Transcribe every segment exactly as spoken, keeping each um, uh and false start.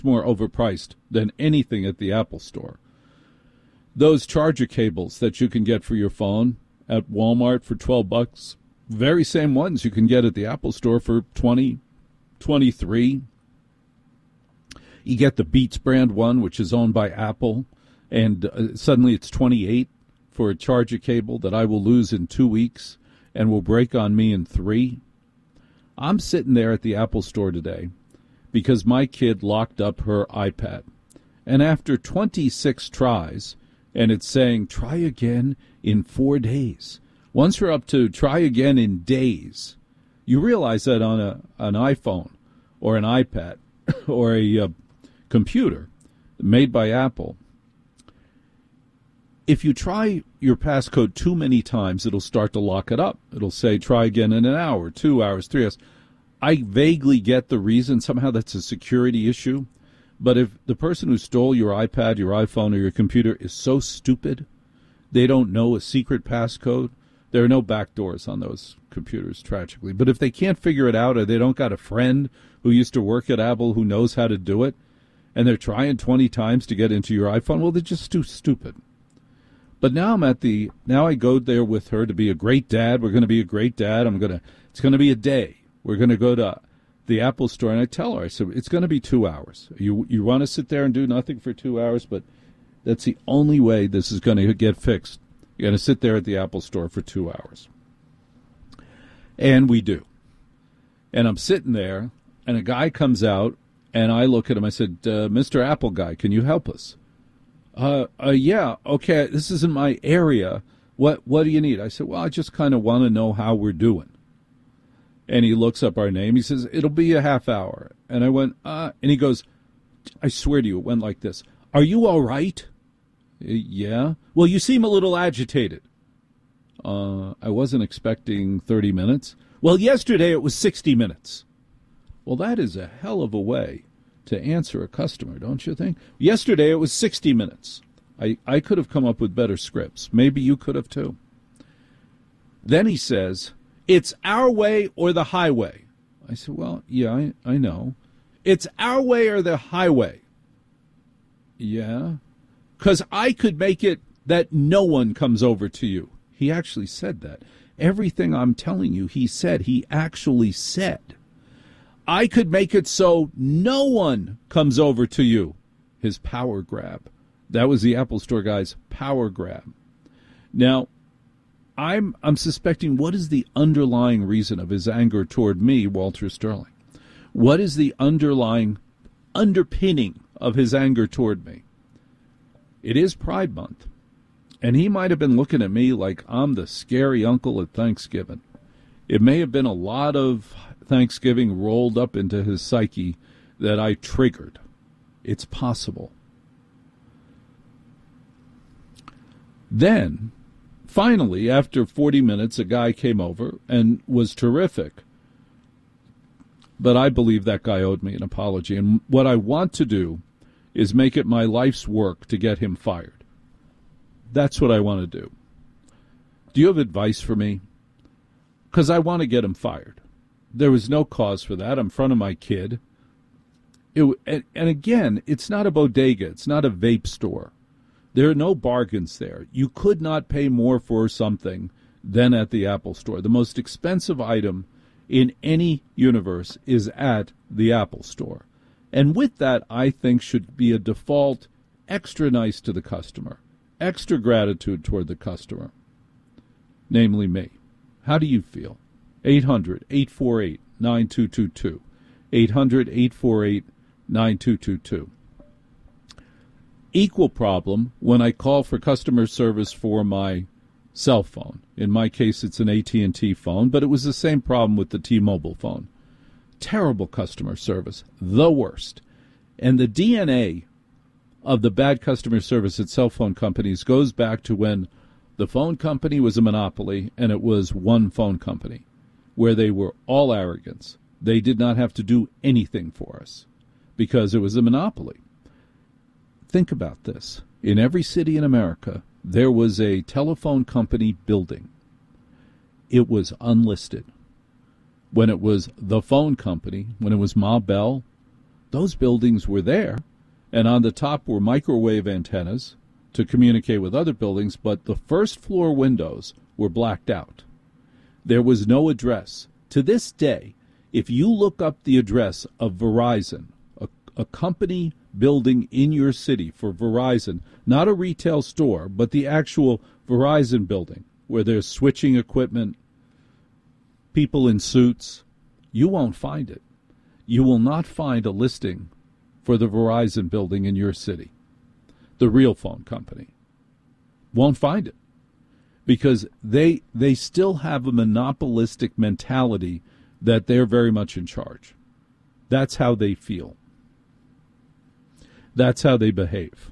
more overpriced than anything at the Apple Store. Those charger cables that you can get for your phone at Walmart for twelve bucks, very same ones you can get at the Apple Store for twenty, twenty-three. You get the Beats brand one, which is owned by Apple, and uh, suddenly it's twenty-eight for a charger cable that I will lose in two weeks and will break on me in three. I'm sitting there at the Apple Store today because my kid locked up her iPad. And after twenty-six tries, and it's saying, try again in four days. Once you're up to try again in days, you realize that on a, an iPhone or an iPad or a uh, computer made by Apple, if you try your passcode too many times, it'll start to lock it up. It'll say, try again in an hour, two hours, three hours. I vaguely get the reason. Somehow that's a security issue. But if the person who stole your iPad, your iPhone, or your computer is so stupid, they don't know a secret passcode, there are no backdoors on those computers, tragically. But if they can't figure it out, or they don't got a friend who used to work at Apple who knows how to do it, and they're trying twenty times to get into your iPhone, well, they're just too stupid. But now I'm at the, now I go there with her to be a great dad. We're going to be a great dad. I'm going to, it's going to be a day. We're going to go to the Apple Store, and I tell her, I said, it's going to be two hours. You you want to sit there and do nothing for two hours, but that's the only way this is going to get fixed. You're going to sit there at the Apple Store for two hours. And we do. And I'm sitting there, and a guy comes out, and I look at him. I said, uh, Mister Apple guy, can you help us? Uh, uh, yeah, okay, this isn't my area. What, what do you need? I said, well, I just kind of want to know how we're doing. And he looks up our name. He says, it'll be a half hour. And I went, uh, and he goes, I swear to you, it went like this. Are you all right? Yeah. Well, you seem a little agitated. Uh, I wasn't expecting thirty minutes. Well, yesterday it was sixty minutes. Well, that is a hell of a way to answer a customer, don't you think? Yesterday it was sixty minutes. I, I could have come up with better scripts. Maybe you could have too. Then he says, it's our way or the highway. I said, well, yeah, I, I know. It's our way or the highway. Yeah. Because I could make it that no one comes over to you. He actually said that. Everything I'm telling you, he said, he actually said. I could make it so no one comes over to you. His power grab. That was the Apple Store guy's power grab. Now, I'm I'm suspecting what is the underlying reason of his anger toward me, Walter Sterling? What is the underlying underpinning of his anger toward me? It is Pride Month, and he might have been looking at me like I'm the scary uncle at Thanksgiving. It may have been a lot of Thanksgiving rolled up into his psyche that I triggered. It's possible. Then, finally, after forty minutes, a guy came over and was terrific. But I believe that guy owed me an apology. And what I want to do is make it my life's work to get him fired. That's what I want to do. Do you have advice for me? Because I want to get him fired. There was no cause for that. I'm in front of my kid. It, and, and again, it's not a bodega. It's not a vape store. There are no bargains there. You could not pay more for something than at the Apple Store. The most expensive item in any universe is at the Apple Store. And with that, I think should be a default extra nice to the customer, extra gratitude toward the customer, namely me. How do you feel? eight hundred, eight four eight, nine two two two. eight hundred, eight four eight, nine two two two. Equal problem when I call for customer service for my cell phone. In my case, it's an A T and T phone, but it was the same problem with the T-Mobile phone. Terrible customer service, the worst. And the D N A of the bad customer service at cell phone companies goes back to when the phone company was a monopoly and it was one phone company, where they were all arrogance. They did not have to do anything for us because it was a monopoly. Think about this. In every city in America, there was a telephone company building. It was unlisted. When it was the phone company, when it was Ma Bell, Those buildings were there, and on the top were microwave antennas to communicate with other buildings, but the first floor windows were blacked out. There was no address. To this day, if you look up the address of Verizon, a, a company building in your city for Verizon, not a retail store, but the actual Verizon building where there's switching equipment, people in suits, you won't find it. You will not find a listing for the Verizon building in your city, the real phone company. Won't find it because they they still have a monopolistic mentality that they're very much in charge. That's how they feel. That's how they behave.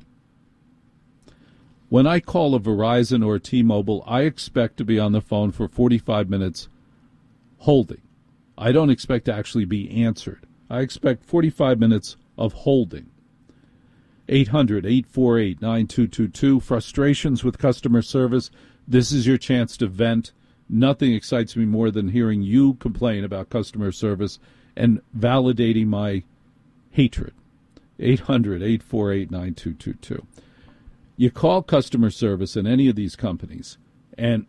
When I call a Verizon or a T-Mobile, I expect to be on the phone for forty-five minutes holding. I don't expect to actually be answered. I expect forty-five minutes of holding. eight hundred, eight four eight, nine two two two. Frustrations with customer service. This is your chance to vent. Nothing excites me more than hearing you complain about customer service and validating my hatred. eight hundred, eight four eight, nine two two two. You call customer service in any of these companies, and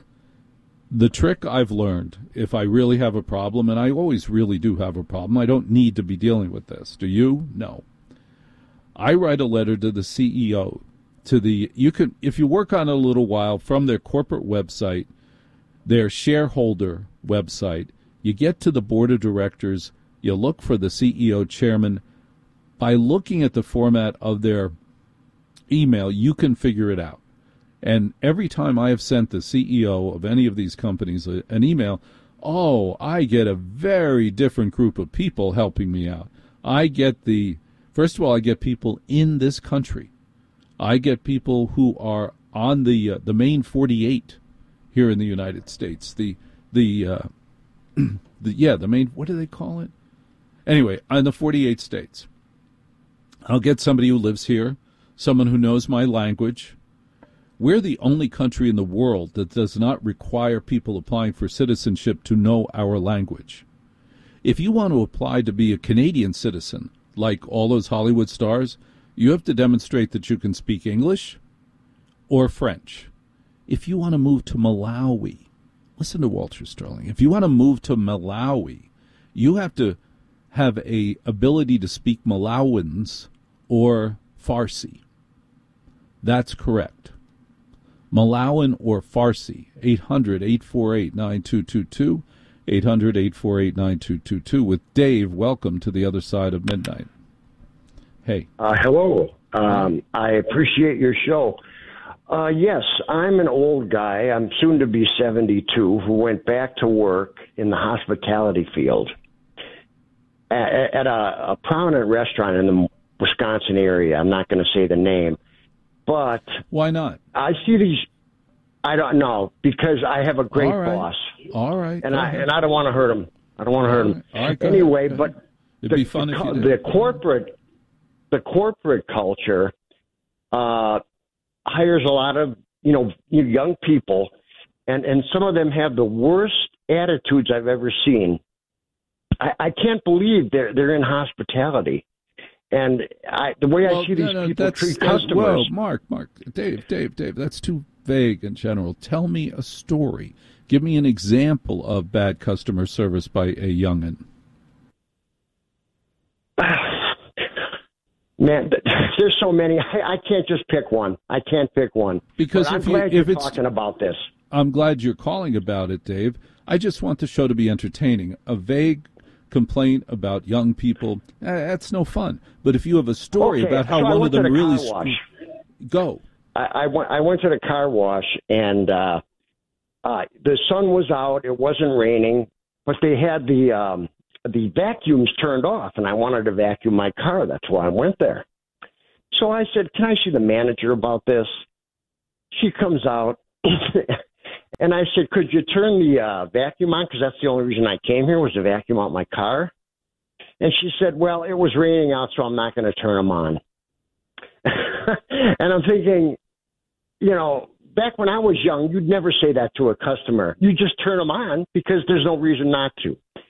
the trick I've learned, if I really have a problem, and I always really do have a problem, I don't need to be dealing with this. Do you? No. I write a letter to the C E O, to the, you could, if you work on it a little while, from their corporate website, their shareholder website, you get to the board of directors, you look for the C E O chairman. By looking at the format of their email, you can figure it out. And every time I have sent the C E O of any of these companies an email, oh, I get a very different group of people helping me out. I get the, first of all, I get people in this country. I get people who are on the uh, the main forty-eight here in the United States. The the, uh, the yeah, the main, what do they call it? Anyway, on the forty-eight states. I'll get somebody who lives here, someone who knows my language. We're the only country in the world that does not require people applying for citizenship to know our language. If you want to apply to be a Canadian citizen, like all those Hollywood stars, you have to demonstrate that you can speak English or French. If you want to move to Malawi, listen to Walter Sterling, if you want to move to Malawi, you have to have a ability to speak Malawans or Farsi. That's correct. Malawan or Farsi. eight hundred, eight four eight, nine two two two. eight hundred, eight four eight, nine two two two. With Dave, welcome to the other side of midnight. Hey. Uh, hello. Um, I appreciate your show. Uh, yes, I'm an old guy. I'm soon to be seventy-two, who went back to work in the hospitality field at, at a, a prominent restaurant in the Wisconsin area. I'm not going to say the name, but why not? I see these. I don't know, because I have a great All right. boss. All right, and I ahead. and I don't want to hurt him. I don't want to hurt him. All right, anyway, ahead. but it'd the, be fun the, if you did. the corporate the corporate culture uh, hires a lot of you know young people, and and some of them have the worst attitudes I've ever seen. I, I can't believe they're they're in hospitality. And I, the way well, I see these no, no, people treat that, customers. Well, Mark, Mark, Dave, Dave, Dave, that's too vague in general. Tell me a story. Give me an example of bad customer service by a youngin. Man, there's so many. I, I can't just pick one. I can't pick one. Because but if I'm you, glad if you're it's talking about this. I'm glad you're calling about it, Dave. I just want the show to be entertaining. A vague complaint about young people, eh, that's no fun. But if you have a story okay, about how so one of them the really car wash. go, I, I went. I went to the car wash, and uh, uh, the sun was out. It wasn't raining, but they had the um, the vacuums turned off, and I wanted to vacuum my car. That's why I went there. So I said, "Can I see the manager about this?" She comes out. And I said, could you turn the uh, vacuum on? Because that's the only reason I came here, was to vacuum out my car. And she said, well, it was raining out, so I'm not going to turn them on. And I'm thinking, you know, back when I was young, you'd never say that to a customer. You just turn them on because there's no reason not to.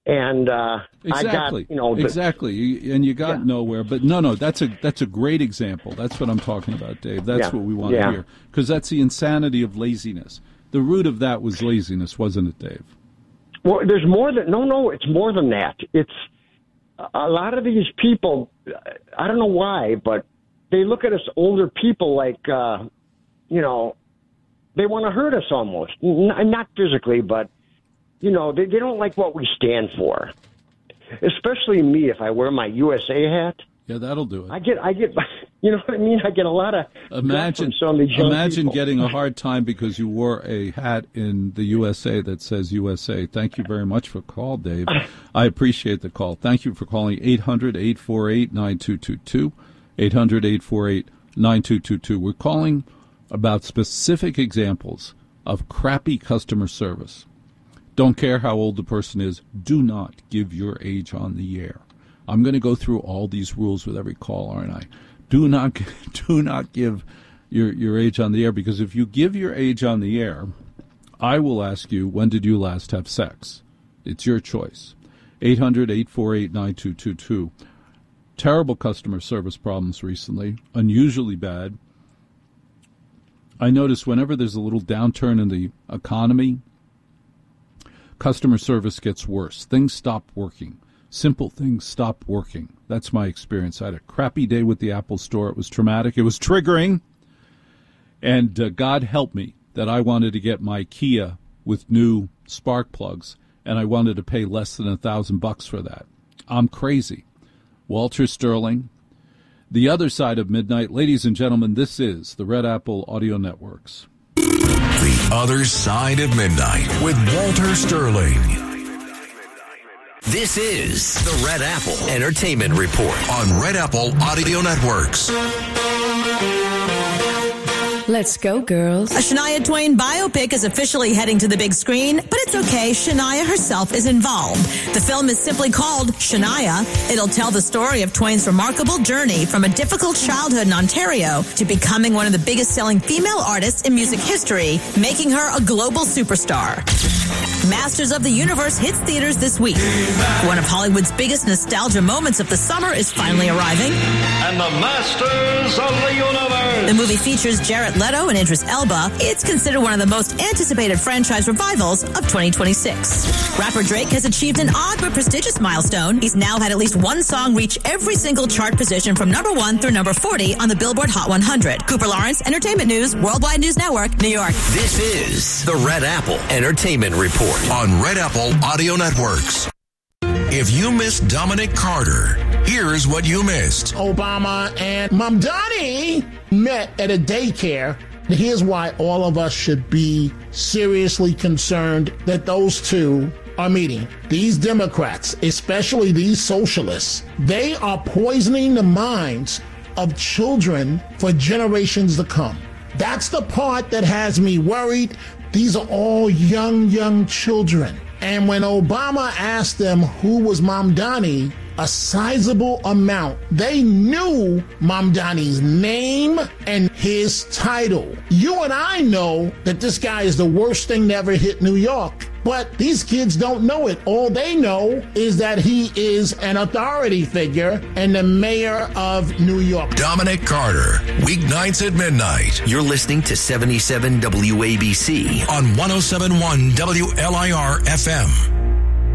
And uh, exactly. I got, you know, the, exactly, you, and you got yeah. nowhere. But no, no, that's a that's a great example. That's what I'm talking about, Dave. That's yeah. what we want yeah. to hear, because that's the insanity of laziness. The root of that was laziness, wasn't it, Dave? Well, there's more than no, no. It's more than that. It's a lot of these people. I don't know why, but they look at us older people like, uh, you know, they want to hurt us almost. N- not physically, but. You know, they, they don't like what we stand for, especially me. If I wear my U S A hat, yeah, that'll do it. I get, I get, you know what I mean. I get a lot of imagine. Some of these young imagine people. Getting a hard time because you wore a hat in the U S A that says U S A. Thank you very much for the call, Dave. I appreciate the call. Thank you for calling eight hundred, eight four eight, nine two two two, eight hundred, eight four eight, nine two two two. We're calling about specific examples of crappy customer service. Don't care how old the person is. Do not give your age on the air. I'm going to go through all these rules with every call, aren't I? Do not, do not give your your age on the air, because if you give your age on the air, I will ask you, when did you last have sex? It's your choice. eight hundred, eight four eight, nine two two two. Terrible customer service problems recently, unusually bad. I notice whenever there's a little downturn in the economy, customer service gets worse. Things stop working. Simple things stop working. That's my experience. I had a crappy day with the Apple Store. It was traumatic. It was triggering. And uh, God help me that I wanted to get my Kia with new spark plugs, and I wanted to pay less than a thousand bucks for that. I'm crazy. Walter Sterling. The other side of midnight. Ladies and gentlemen, this is the Red Apple Audio Networks. The Other Side of Midnight with Walter Sterling. This is the Red Apple Entertainment Report on Red Apple Audio Networks. Let's go, girls. A Shania Twain biopic is officially heading to the big screen, but it's okay. Shania herself is involved. The film is simply called Shania. It'll tell the story of Twain's remarkable journey from a difficult childhood in Ontario to becoming one of the biggest selling female artists in music history, making her a global superstar. Masters of the Universe hits theaters this week. One of Hollywood's biggest nostalgia moments of the summer is finally arriving. And the Masters of the Universe. The movie features Jared Leto and Idris Elba. It's considered one of the most anticipated franchise revivals of twenty twenty-six. Rapper Drake has achieved an odd but prestigious milestone. He's now had at least one song reach every single chart position from number one through number forty on the Billboard Hot one hundred. Cooper Lawrence, Entertainment News, Worldwide News Network, New York. This is the Red Apple Entertainment Report on Red Apple Audio Networks. If you missed Dominic Carter, here's what you missed. Obama and Mamdani met at a daycare. Here's why all of us should be seriously concerned that those two are meeting. These Democrats, especially these socialists, they are poisoning the minds of children for generations to come. That's the part that has me worried. These are all young, young children. And when Obama asked them who was Mamdani, a sizable amount, they knew Mamdani's name and his title. You and I know that this guy is the worst thing to ever hit New York. But these kids don't know it. All they know is that he is an authority figure and the mayor of New York. Dominic Carter, weeknights at midnight. You're listening to seventy-seven W A B C on one oh seven point one W L I R F M.